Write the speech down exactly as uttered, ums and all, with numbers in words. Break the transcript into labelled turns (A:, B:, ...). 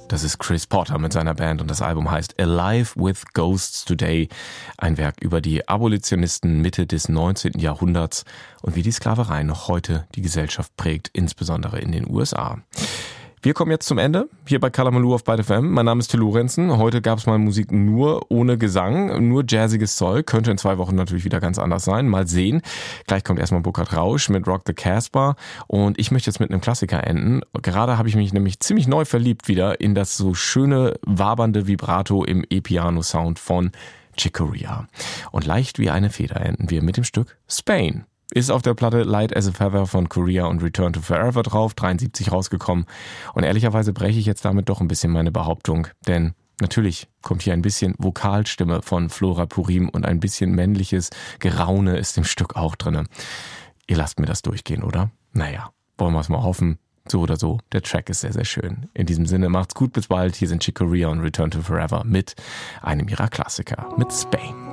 A: Das ist Chris Porter mit seiner Band und das Album heißt Alive with Ghosts Today. Ein Werk über die Abolitionisten Mitte des neunzehnten Jahrhunderts und wie die Sklaverei noch heute die Gesellschaft prägt, insbesondere in den U S A. Wir kommen jetzt zum Ende, hier bei Kalamaloo auf Byte F M. Mein Name ist Till Lorenzen. Heute gab es mal Musik nur ohne Gesang, nur jazziges Zeug. Könnte in zwei Wochen natürlich wieder ganz anders sein. Mal sehen. Gleich kommt erstmal Burkhard Rausch mit Rock the Casbah. Und ich möchte jetzt mit einem Klassiker enden. Gerade habe ich mich nämlich ziemlich neu verliebt wieder in das so schöne, wabernde Vibrato im E-Piano-Sound von Chick Corea. Und leicht wie eine Feder enden wir mit dem Stück Spain. Ist auf der Platte Light as a Feather von Corea und Return to Forever drauf, dreiundsiebzig rausgekommen. Und ehrlicherweise breche ich jetzt damit doch ein bisschen meine Behauptung, denn natürlich kommt hier ein bisschen Vokalstimme von Flora Purim und ein bisschen männliches Geraune ist im Stück auch drinne. Ihr lasst mir das durchgehen, oder? Naja, wollen wir es mal hoffen. So oder so, der Track ist sehr, sehr schön. In diesem Sinne, macht's gut, bis bald. Hier sind Chick Corea und Return to Forever mit einem ihrer Klassiker, mit Spain.